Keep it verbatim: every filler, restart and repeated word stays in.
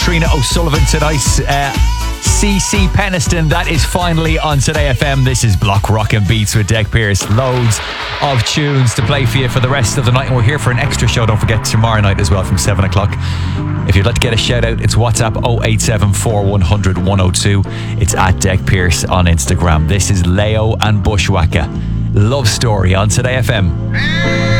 Trina O'Sullivan tonight. Uh, C C Peniston, that is finally on Today F M. This is Block Rockin' Beats with Dec Pearce. Loads of tunes to play for you for the rest of the night. And we're here for an extra show, don't forget, tomorrow night as well from seven o'clock. If you'd like to get a shout out, it's WhatsApp oh eight seven four one hundred one oh two. It's at Dec Pearce on Instagram. This is Leo and Bushwhacker. Love Story on Today F M.